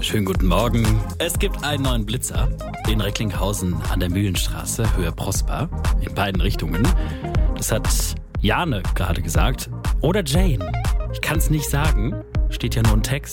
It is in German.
schönen guten Morgen. Es gibt einen neuen Blitzer in Recklinghausen an der Mühlenstraße, Höhe Prosper, in beiden Richtungen. Das hat Jane gerade gesagt. Oder Jane. Ich kann es nicht sagen. Steht ja nur ein Text.